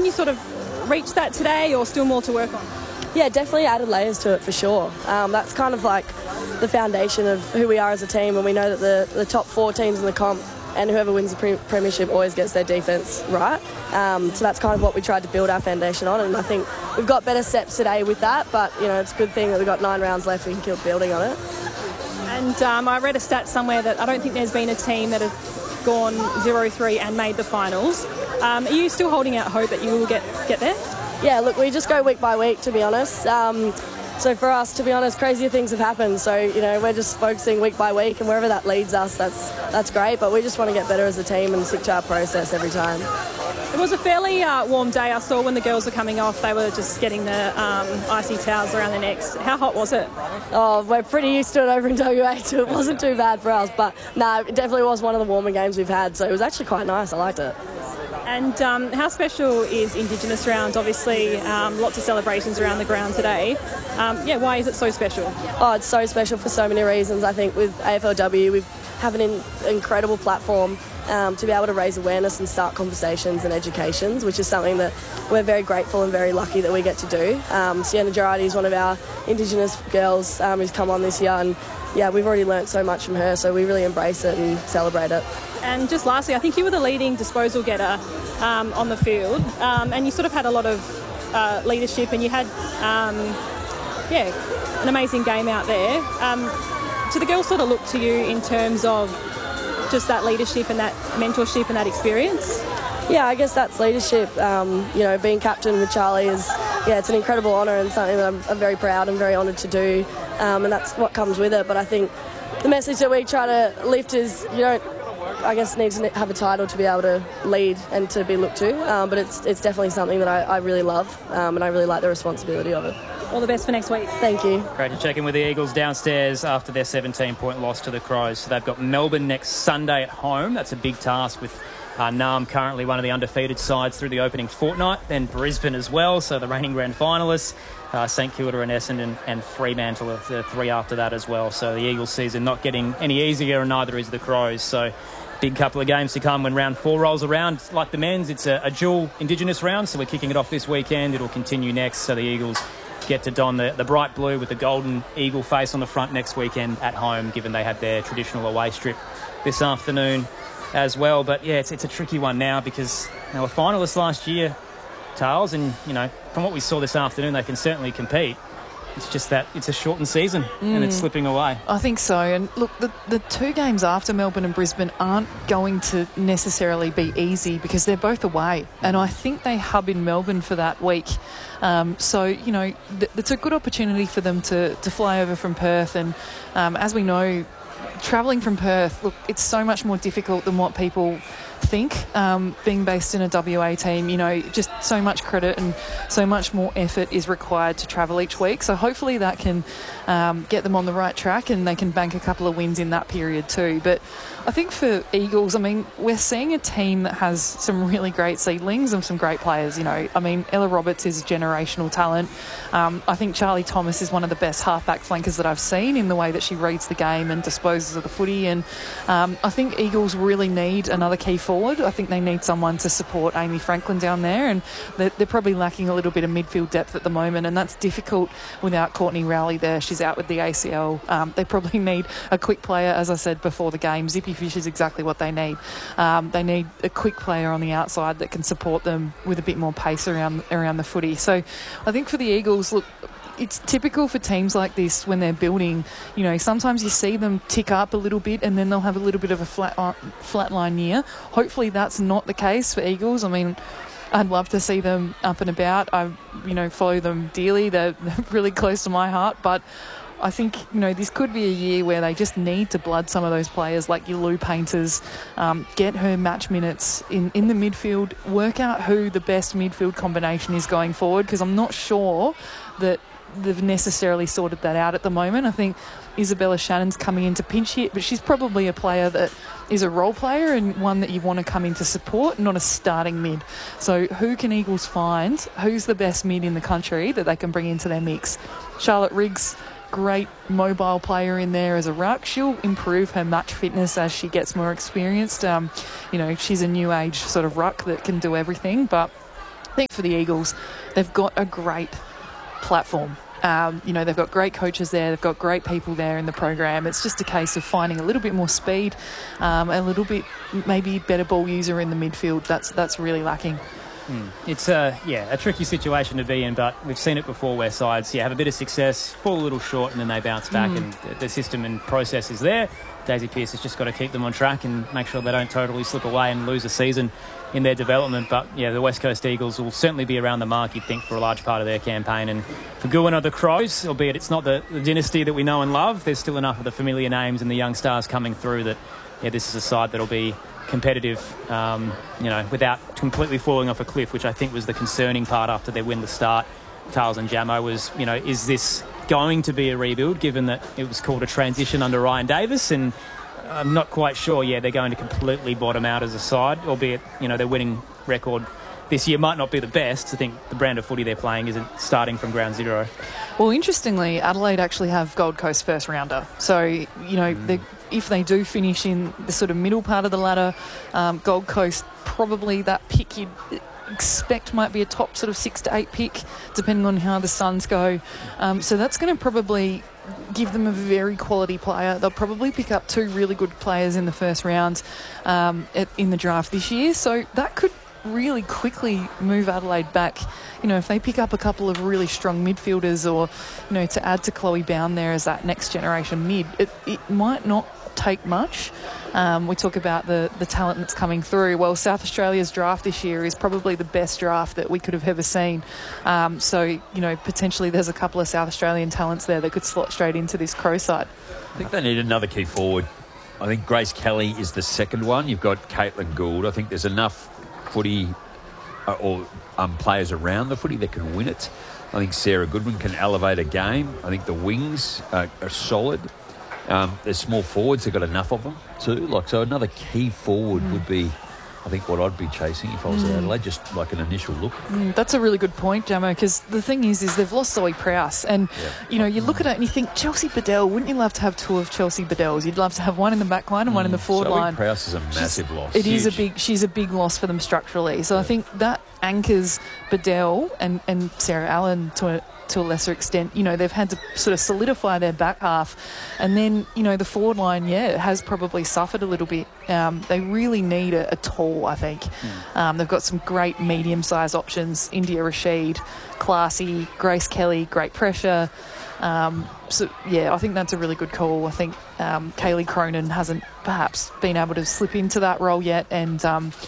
reckon you sort of reached that today, or still more to work on? Yeah, definitely added layers to it for sure. That's kind of like the foundation of who we are as a team, and we know that the top 4 teams in the comp and whoever wins the premiership always gets their defence right. So that's kind of what we tried to build our foundation on, and I think we've got better steps today with that, but, you know, it's a good thing that we've got 9 rounds left. We can keep building on it. And I read a stat somewhere that I don't think there's been a team that has gone 0-3 and made the finals. Are you still holding out hope that you will get there? Yeah, look, we just go week by week, to be honest. So for us, to be honest, crazier things have happened. So, you know, we're just focusing week by week, and wherever that leads us, that's great. But we just want to get better as a team and stick to our process every time. It was a fairly warm day. I saw when the girls were coming off, they were just getting the icy towels around their necks. How hot was it? Oh, we're pretty used to it over in WA, so it wasn't too bad for us. But no, it definitely was one of the warmer games we've had, so it was actually quite nice. I liked it. And how special is Indigenous Round? Obviously, lots of celebrations around the ground today. Why is it so special? Oh, it's so special for so many reasons. I think with AFLW, we have an incredible platform to be able to raise awareness and start conversations and educations, which is something that we're very grateful and very lucky that we get to do. Sienna Girardi is one of our Indigenous girls who's come on this year, and yeah, we've already learnt so much from her, so we really embrace it and celebrate it. And just lastly, I think you were the leading disposal getter on the field, and you sort of had a lot of leadership, and you had an amazing game out there. Do the girls sort of look to you in terms of just that leadership and that mentorship and that experience? Yeah, I guess that's leadership. Being captain with Charlie is, it's an incredible honour and something that I'm very proud and very honoured to do, and that's what comes with it. But I think the message that we try to lift is you don't, I guess, need to have a title to be able to lead and to be looked to, but it's definitely something that I really love, and I really like the responsibility of it. All the best for next week. Thank you. Great to check in with the Eagles downstairs after their 17-point loss to the Crows. So they've got Melbourne next Sunday at home. That's a big task with Naarm currently one of the undefeated sides through the opening fortnight. Then Brisbane as well, so the reigning grand finalists. St Kilda and Essendon and Fremantle are the 3 after that as well. So the Eagles season not getting any easier, and neither is the Crows. So big couple of games to come when round 4 rolls around. Like the men's, it's a dual Indigenous round, so we're kicking it off this weekend. It'll continue next, so the Eagles get to don the bright blue with the golden eagle face on the front next weekend at home, given they had their traditional away strip this afternoon as well. But yeah, it's a tricky one now because they were finalists last year, Tales, and from what we saw this afternoon, they can certainly compete. It's just that it's a shortened season and it's slipping away. I think so. And look, the 2 games after Melbourne and Brisbane aren't going to necessarily be easy because they're both away. And I think they hub in Melbourne for that week. So it's a good opportunity for them to fly over from Perth. And as we know, travelling from Perth, look, it's so much more difficult than what people think, being based in a WA team. Just so much credit and so much more effort is required to travel each week, so hopefully that can get them on the right track and they can bank a couple of wins in that period too. But I think for Eagles, we're seeing a team that has some really great seedlings and some great players. Ella Roberts is a generational talent. I think Charlie Thomas is one of the best halfback flankers that I've seen in the way that she reads the game and disposes of the footy, and I think Eagles really need another key forward. I think they need someone to support Amy Franklin down there, and they're probably lacking a little bit of midfield depth at the moment, and that's difficult without Courtney Rowley there. She's out with the ACL. They probably need a quick player, as I said before the game. Zippy Fish is exactly what they need. They need a quick player on the outside that can support them with a bit more pace around the footy. So I think for the Eagles, look, it's typical for teams like this when they're building. Sometimes you see them tick up a little bit and then they'll have a little bit of a flatline year. Hopefully that's not the case for Eagles. I'd love to see them up and about. I follow them dearly. They're really close to my heart, but I think, this could be a year where they just need to blood some of those players like your Lou Painters, get her match minutes in the midfield, work out who the best midfield combination is going forward, because I'm not sure that they've necessarily sorted that out at the moment. I think Isabella Shannon's coming in to pinch hit, but she's probably a player that is a role player and one that you want to come in to support, not a starting mid. So who can Eagles find? Who's the best mid in the country that they can bring into their mix? Charlotte Riggs, great mobile player in there as a ruck. She'll improve her match fitness as she gets more experienced. She's a new age sort of ruck that can do everything, but think for the Eagles, they've got a great platform. They've got great coaches there. They've got great people there in the program. It's just a case of finding a little bit more speed, a little bit maybe better ball user in the midfield. That's really lacking. It's a tricky situation to be in, but we've seen it before where sides have a bit of success, fall a little short, and then they bounce back, and the system and process is there. Daisy Pearce has just got to keep them on track and make sure they don't totally slip away and lose a season in their development. But the West Coast Eagles will certainly be around the mark, you'd think, for a large part of their campaign. And for Goodwin or the Crows, albeit it's not the dynasty that we know and love, there's still enough of the familiar names and the young stars coming through that this is a side that'll be competitive, without completely falling off a cliff, which I think was the concerning part after their win to start. Tales and Jamo was, is this going to be a rebuild, given that it was called a transition under Ryan Davis? And I'm not quite sure, they're going to completely bottom out as a side, albeit, their winning record this year might not be the best. I think the brand of footy they're playing isn't starting from ground zero. Well, interestingly, Adelaide actually have Gold Coast first rounder. So, if they do finish in the sort of middle part of the ladder, Gold Coast, probably that pick you'd expect might be a top sort of 6 to 8 pick, depending on how the Suns go. So that's going to probably give them a very quality player. They'll probably pick up 2 really good players in the first round in the draft this year. So that could really quickly move Adelaide back. If they pick up a couple of really strong midfielders, or to add to Chloe Bound there as that next generation mid, it might not take much. We talk about the talent that's coming through. Well, South Australia's draft this year is probably the best draft that we could have ever seen. So potentially there's a couple of South Australian talents there that could slot straight into this Crow side. I think they need another key forward. I think Grace Kelly is the second one. You've got Caitlin Gould. I think there's enough footy or players around the footy that can win it. I think Sarah Goodwin can elevate a game. I think the wings are solid. There's small forwards, they've got enough of them too. So another key forward would be, I think, what I'd be chasing if I was at Adelaide, just like an initial look. That's a really good point, Jamo, because the thing is they've lost Zoe Prowse, and you look at it and you think, Chelsea Bedell, wouldn't you love to have 2 of Chelsea Bedells? You'd love to have one in the back line and one in the forward line. Zoe Prowse is a massive loss. It is she's a big loss for them structurally. So I think that anchors Bedell and Sarah Allen to a lesser extent. They've had to sort of solidify their back half, and then the forward line has probably suffered a little bit. They really need a tall, I think. They've got some great medium-sized options: India Rashid, classy; Grace Kelly, great pressure. I think that's a really good call. I think Kaylee Cronin hasn't perhaps been able to slip into that role yet, and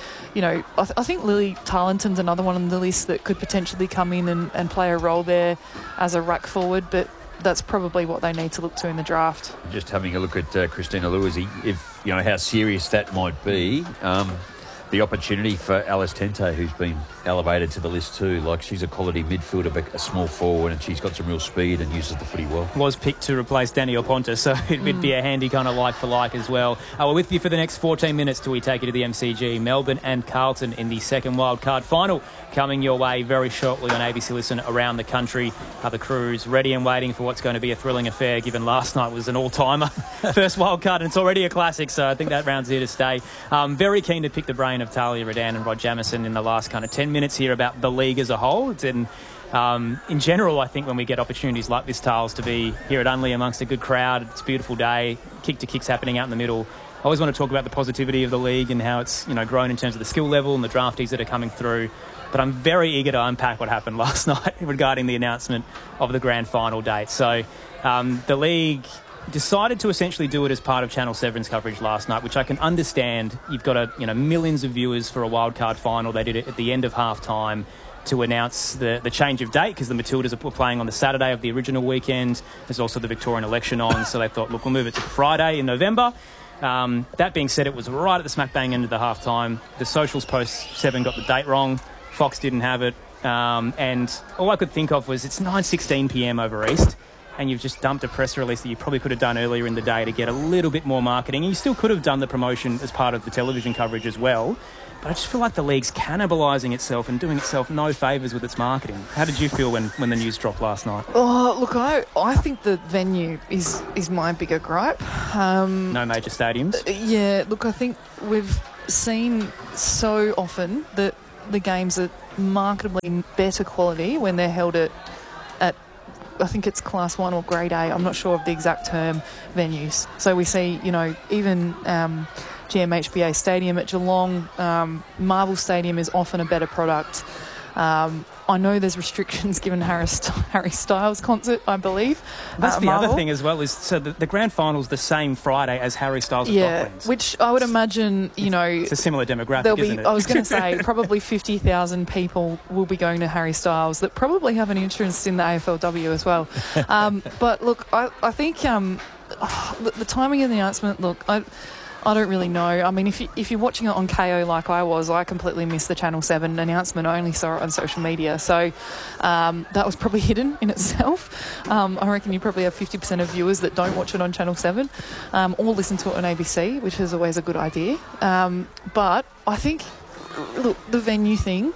I think Lily Tarleton's another one on the list that could potentially come in and play a role there as a ruck forward, but that's probably what they need to look to in the draft. Just having a look at Christina Lewis, if how serious that might be. The opportunity for Alice Tente, who's been elevated to the list too. She's a quality midfielder, but a small forward, and she's got some real speed and uses the footy well. Was picked to replace Danielle Ponta, so it'd be a handy kind of like for like as well. We're with you for the next 14 minutes till we take you to the MCG. Melbourne and Carlton in the second wildcard final coming your way very shortly on ABC Listen around the country. The Crews ready and waiting for what's going to be a thrilling affair, given last night was an all-timer. First wildcard, and it's already a classic, so I think that round's here to stay. Very keen to pick the brain of Talia Radan and Rod Jamieson in the last kind of 10 minutes here about the league as a whole. In general, I think when we get opportunities like this, Tales, to be here at Unley amongst a good crowd, it's a beautiful day, kick-to-kicks happening out in the middle. I always want to talk about the positivity of the league and how it's grown in terms of the skill level and the draftees that are coming through. But I'm very eager to unpack what happened last night regarding the announcement of the grand final date. So the league decided to essentially do it as part of Channel 7's coverage last night, which I can understand. You've got millions of viewers for a wildcard final. They did it at the end of half-time to announce the change of date, because the Matildas were playing on the Saturday of the original weekend. There's also the Victorian election on, so they thought, look, we'll move it to Friday in November. That being said, it was right at the smack bang end of the half-time. The Socials Post 7 got the date wrong. Fox didn't have it. And all I could think of was it's 9:16 p.m. over East, and you've just dumped a press release that you probably could have done earlier in the day to get a little bit more marketing. And you still could have done the promotion as part of the television coverage as well. But I just feel like the league's cannibalising itself and doing itself no favours with its marketing. How did you feel when the news dropped last night? Oh, look, I think the venue is my bigger gripe. No major stadiums? Yeah, look, I think we've seen so often that the games are markedly better quality when they're held at I think it's Class 1 or Grade A, I'm not sure of the exact term, venues. So we see, even GMHBA Stadium at Geelong, Marvel Stadium is often a better product. I know there's restrictions given Harry Styles concert, I believe. That's the Marvel. other thing as well, is so the grand final's the same Friday as Harry Styles at Docklands. Which I would imagine, It's a similar demographic, isn't it? I was going to say, probably 50,000 people will be going to Harry Styles that probably have an interest in the AFLW as well. But look, I think the timing of the announcement, look, I don't really know. I mean, if you're watching it on KO like I was, I completely missed the Channel 7 announcement. I only saw it on social media. So that was probably hidden in itself. I reckon you probably have 50% of viewers that don't watch it on Channel 7 or listen to it on ABC, which is always a good idea. But I think, look, the venue thing,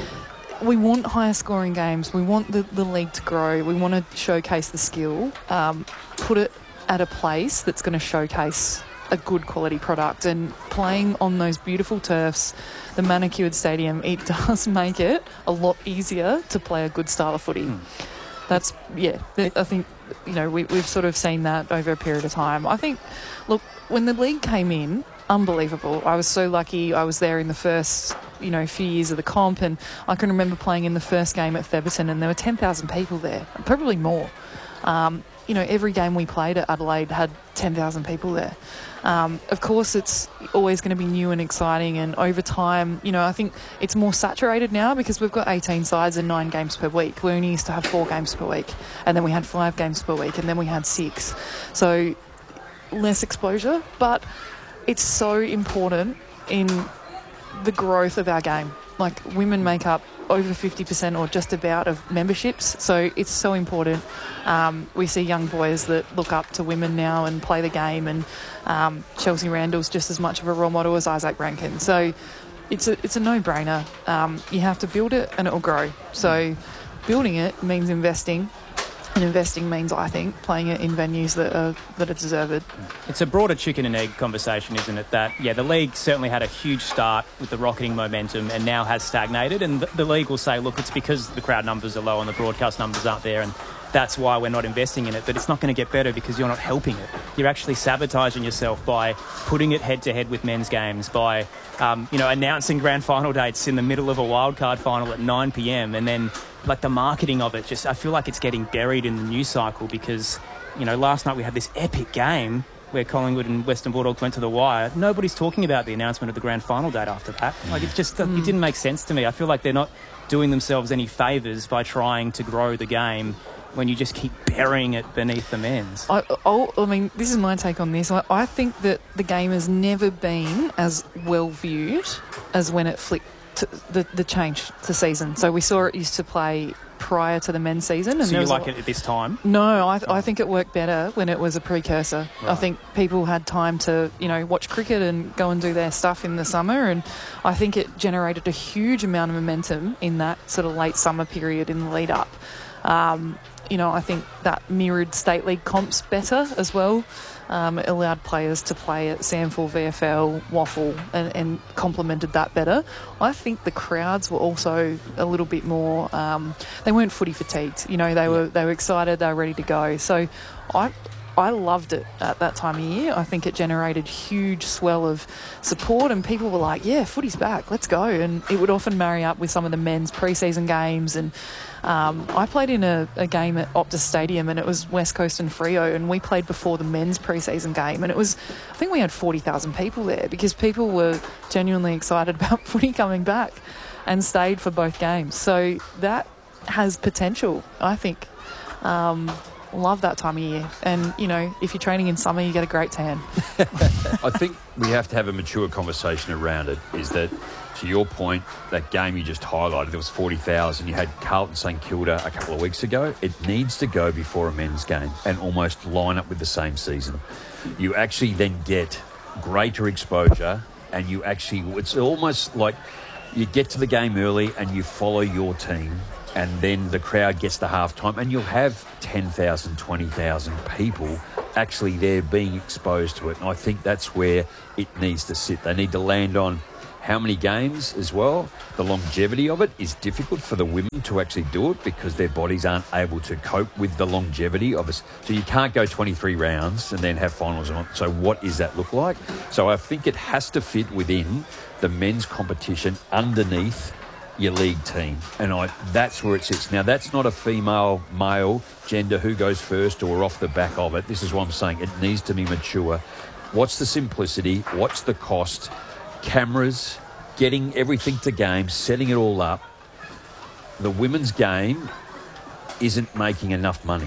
we want higher scoring games. We want the league to grow. We want to showcase the skill. Put it at a place that's going to showcase a good quality product, and playing on those beautiful turfs, the manicured stadium, it does make it a lot easier to play a good style of footy. I think, we've sort of seen that over a period of time. I think, look, when the league came in, unbelievable. I was so lucky. I was there in the first, few years of the comp, and I can remember playing in the first game at Theberton, and there were 10,000 people there, probably more. Every game we played at Adelaide had 10,000 people there. Of course, it's always going to be new and exciting, and over time, I think it's more saturated now because we've got 18 sides and 9 games per week. We only used to have 4 games per week, and then we had 5 games per week, and then we had 6. So less exposure, but it's so important in the growth of our game. Like, women make up over 50% or just about of memberships, so it's so important. We see young boys that look up to women now and play the game, and Chelsea Randall's just as much of a role model as Isaac Rankin. So it's a no-brainer. You have to build it and it will grow. So building it means investing. And investing means, I think, playing it in venues that are deserved. It's a broader chicken and egg conversation, isn't it? That, the league certainly had a huge start with the rocketing momentum and now has stagnated. And the league will say, look, it's because the crowd numbers are low and the broadcast numbers aren't there, and that's why we're not investing in it. But it's not going to get better because you're not helping it. You're actually sabotaging yourself by putting it head-to-head with men's games, by announcing grand final dates in the middle of a wildcard final at 9 p.m. and then, like, the marketing of it, I feel like it's getting buried in the news cycle because, last night we had this epic game where Collingwood and Western Bulldogs went to the wire. Nobody's talking about the announcement of the grand final date after that. Like, it didn't make sense to me. I feel like they're not doing themselves any favours by trying to grow the game when you just keep burying it beneath the men's. I mean, this is my take on this. I think that the game has never been as well viewed as when it flipped to the change to season. So we saw it used to play prior to the men's season. And so you like it at this time? No, I think it worked better when it was a precursor. Right. I think people had time to, watch cricket and go and do their stuff in the summer, and I think it generated a huge amount of momentum in that sort of late summer period in the lead up. I think that mirrored State League comps better as well. It allowed players to play at SANFL, VFL, WAFL and complemented that better. I think the crowds were also a little bit more, they weren't footy fatigued. They were excited, they were ready to go. So I loved it at that time of year. I think it generated huge swell of support, and people were like, yeah, footy's back, let's go. And it would often marry up with some of the men's pre-season games. And I played in a game at Optus Stadium, and it was West Coast and Freo, and we played before the men's pre-season game. And it was, I think we had 40,000 people there because people were genuinely excited about footy coming back and stayed for both games. So that has potential, I think. Love that time of year, and if you're training in summer, you get a great tan. I think we have to have a mature conversation around it. Is that, to your point, that game you just highlighted, there was 40,000. You had Carlton St Kilda a couple of weeks ago. It needs to go before a men's game and almost line up with the same season. You actually then get greater exposure, and it's almost like you get to the game early and you follow your team, and then the crowd gets to halftime, and you'll have 10,000, 20,000 people actually there being exposed to it. And I think that's where it needs to sit. They need to land on how many games as well. The longevity of it is difficult for the women to actually do it because their bodies aren't able to cope with the longevity of it. So you can't go 23 rounds and then have finals on. So what does that look like? So I think it has to fit within the men's competition underneath your league team. And that's where it sits. Now, that's not a female, male, gender, who goes first or off the back of it. This is what I'm saying. It needs to be mature. What's the simplicity? What's the cost? Cameras, getting everything to game, setting it all up. The women's game isn't making enough money.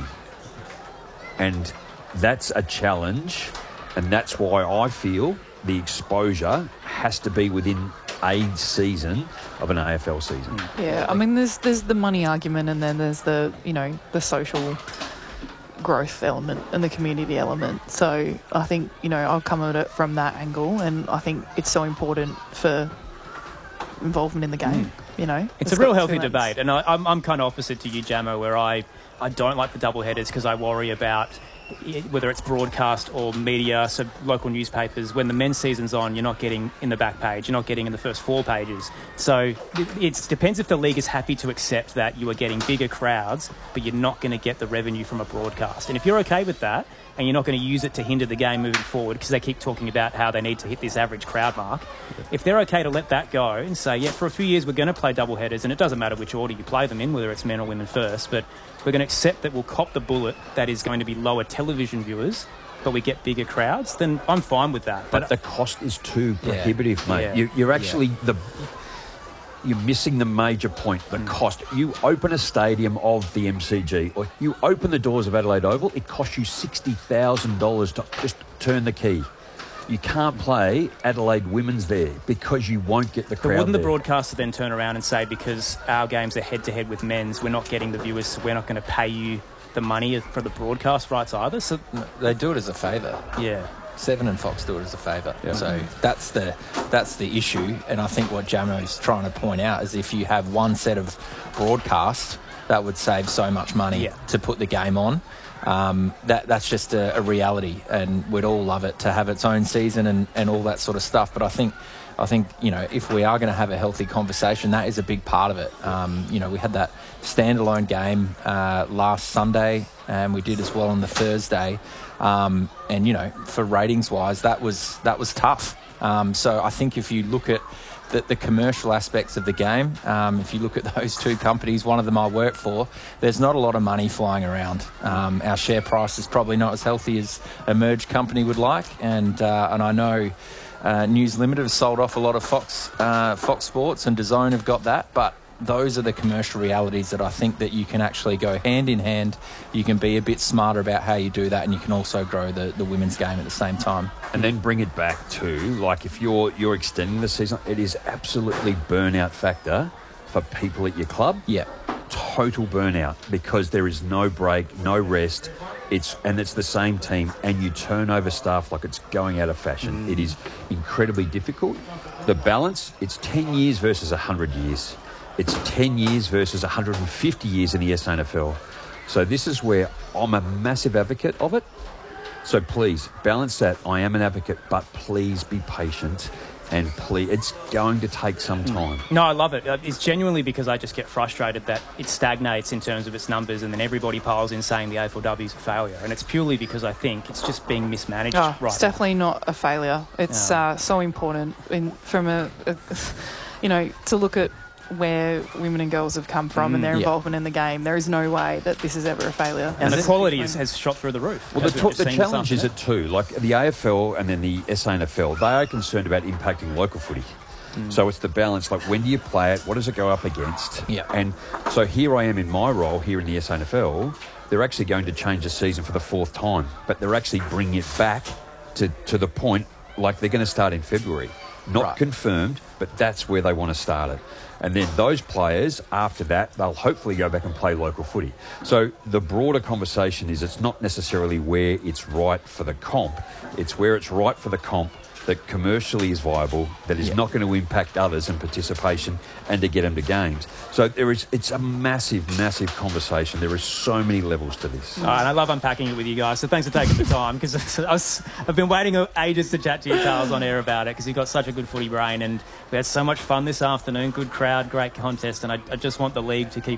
And that's a challenge. And that's why I feel the exposure has to be within a season of an AFL season. Yeah, I mean, there's the money argument, and then there's the social growth element and the community element. So I think, I'll come at it from that angle, and I think it's so important for involvement in the game. It's a real healthy debate, and I'm kind of opposite to you, Jamo, where I don't like the double headers because I worry about whether it's broadcast or media, so local newspapers. When the men's season's on, you're not getting in the back page, you're not getting in the first 4 pages. So it depends if the league is happy to accept that you are getting bigger crowds, but you're not going to get the revenue from a broadcast. And if you're okay with that, and you're not going to use it to hinder the game moving forward because they keep talking about how they need to hit this average crowd mark, if they're okay to let that go and say, yeah, for a few years we're going to play double headers, and it doesn't matter which order you play them in, whether it's men or women first, but we're going to accept that we'll cop the bullet that is going to be lower television viewers, but we get bigger crowds, then I'm fine with that. But the cost is too prohibitive, mate. Yeah. You're actually you're missing the major point, the cost. You open a stadium of the MCG, or you open the doors of Adelaide Oval, it costs you $60,000 to just turn the key. You can't play Adelaide Women's there because you won't get the crowd. But wouldn't the broadcaster then turn around and say, because our games are head-to-head with men's, we're not getting the viewers, so we're not going to pay you the money for the broadcast rights either? So they do it as a favour. Yeah. Seven and Fox do it as a favour. Yeah. So that's the issue. And I think what Jamo's trying to point out is if you have one set of broadcast, that would save so much money to put the game on. That's just a reality, and we'd all love it to have its own season and all that sort of stuff. But I think if we are going to have a healthy conversation, that is a big part of it. We had that standalone game last Sunday, and we did as well on the Thursday. And for ratings wise, that was tough. So I think if you look at the commercial aspects of the game, if you look at those two companies, one of them I work for, there's not a lot of money flying around. Our share price is probably not as healthy as a merged company would like, and I know News Limited has sold off a lot of Fox Sports, and DAZN have got that, but those are the commercial realities that I think that you can actually go hand in hand. You can be a bit smarter about how you do that, and you can also grow the women's game at the same time. And then bring it back to, like, if you're extending the season, it is absolutely burnout factor for people at your club. Yeah. Total burnout, because there is no break, no rest. It's the same team, and you turn over staff like it's going out of fashion. It is incredibly difficult. The balance, it's 10 years versus 100 years. It's 10 years versus 150 years in the SANFL. So this is where I'm a massive advocate of it. So please, balance that. I am an advocate, but please be patient. And please, it's going to take some time. No, I love it. It's genuinely because I just get frustrated that it stagnates in terms of its numbers, and then everybody piles in saying the AFLW is a failure. And it's purely because I think it's just being mismanaged right now. It's definitely not a failure. It's so important to look at where women and girls have come from and their involvement in the game. There is no way that this is ever a failure. And the quality has shot through the roof. Well, the challenge is it too. Like the AFL and then the SANFL, they are concerned about impacting local footy. So it's the balance, like when do you play it, what does it go up against? Yeah. And so here I am in my role here in the SANFL, they're actually going to change the season for the 4th time, but they're actually bringing it back to the point, like they're going to start in February. Not confirmed, but that's where they want to start it. And then those players, after that, they'll hopefully go back and play local footy. So the broader conversation is it's not necessarily where it's right for the comp. It's where it's right for the comp that commercially is viable, that is not going to impact others and participation, and to get them to games. So it's a massive, massive conversation. There are so many levels to this. All right, and I love unpacking it with you guys, so thanks for taking the time, because I've been waiting ages to chat to you, Charles, on air about it, because you've got such a good footy brain, and we had so much fun this afternoon. Good crowd, great contest, and I just want the league to keep